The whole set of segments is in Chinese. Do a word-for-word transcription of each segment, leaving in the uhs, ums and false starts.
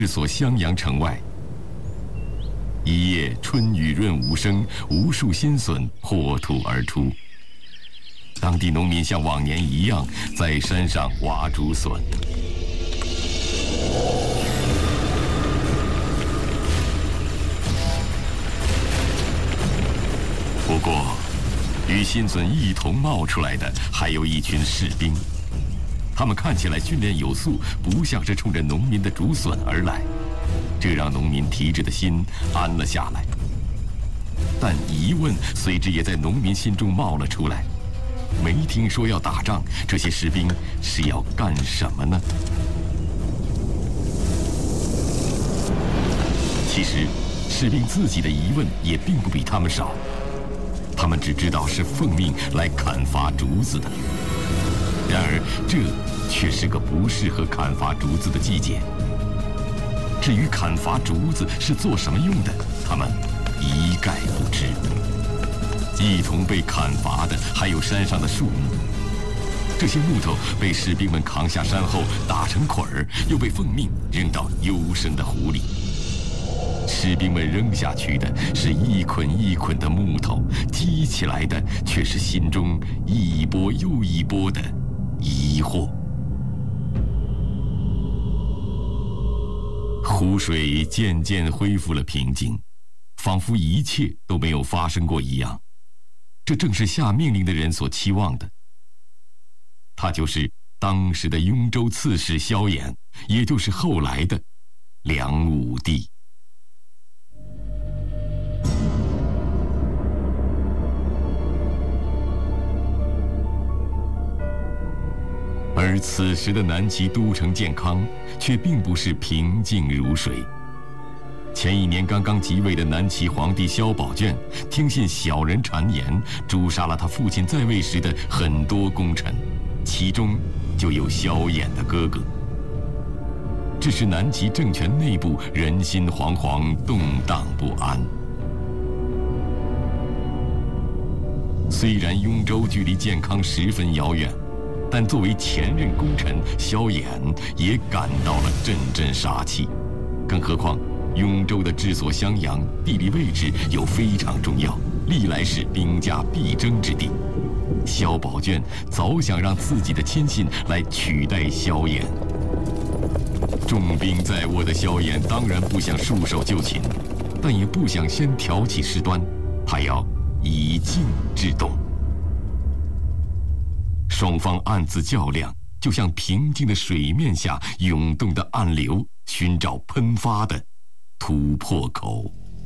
治所襄阳城外。一夜春雨润无声，无数新笋破土而出。当地农民像往年一样，在山上挖竹笋。不过，与新笋一同冒出来的还有一群士兵，他们看起来训练有素，不像是冲着农民的竹笋而来，这让农民提着的心安了下来。但疑问随之也在农民心中冒了出来：没听说要打仗，这些士兵是要干什么呢？其实，士兵自己的疑问也并不比他们少。他们只知道是奉命来砍伐竹子的，然而这却是个不适合砍伐竹子的季节。至于砍伐竹子是做什么用的，他们一概不知。一同被砍伐的还有山上的树木，这些木头被士兵们扛下山后打成捆儿，又被奉命扔到幽深的湖里。士兵们扔下去的是一捆一捆的木头，积起来的却是心中一波又一波的疑惑。湖水渐渐恢复了平静，仿佛一切都没有发生过一样。这正是下命令的人所期望的。他就是当时的雍州刺史萧衍，也就是后来的梁武帝。而此时的南齐都城建康却并不是平静如水。前一年刚刚即位的南齐皇帝萧宝卷，听信小人谗言，诛杀了他父亲在位时的很多功臣，其中就有萧衍的哥哥。这使南齐政权内部人心惶惶，动荡不安。虽然雍州距离建康十分遥远，但作为前任功臣，萧衍也感到了阵阵杀气。更何况雍州的治所襄阳，地理位置又非常重要，历来是兵家必争之地。萧宝卷早想让自己的亲信来取代萧衍。重兵在握的萧衍当然不想束手就擒，但也不想先挑起事端，他要以静制动。双方暗自较量，就像平静的水面下涌动的暗流，寻找喷发的突破口。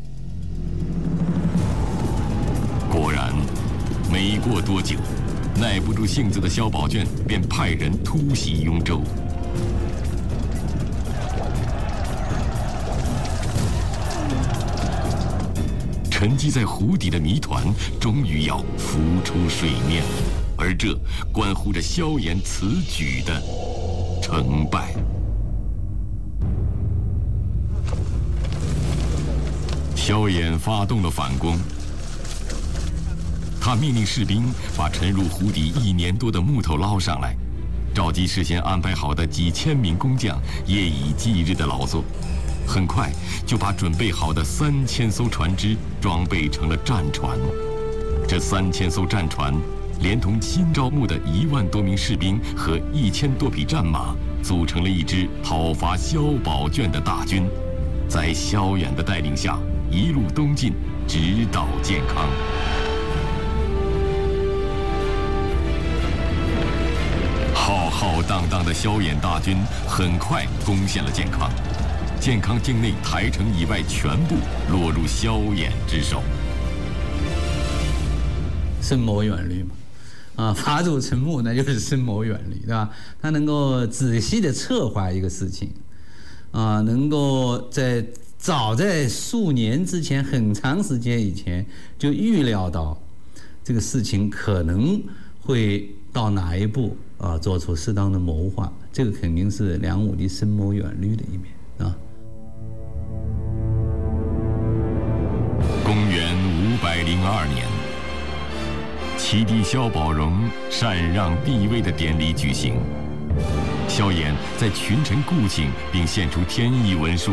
果然，没过多久，耐不住性子的萧宝卷便派人突袭雍州。沉积在湖底的谜团终于要浮出水面，而这关乎着萧衍此举的成败。萧衍发动了反攻，他命令士兵把沉入湖底一年多的木头捞上来，召集事先安排好的几千名工匠，夜以继日的劳作。很快就把准备好的三千艘船只装备成了战船。这三千艘战船，连同新招募的一万多名士兵和一千多匹战马，组成了一支讨伐萧宝卷的大军，在萧衍的带领下，一路东进，直捣建康。浩浩荡荡的萧衍大军很快攻陷了建康。建康境内台城以外全部落入萧衍之手。 深谋远虑嘛，啊，伐竹成木那就是深谋远虑，对吧？他能够仔细的策划一个事情，啊，能够在早在数年之前，很长时间以前就预料到这个事情可能会到哪一步啊，做出适当的谋划，这个肯定是梁武帝深谋远虑的一面啊。 公元五百零二年，齐帝萧宝荣禅让帝位的典礼举行。 萧衍在群臣顾请并献出天意文书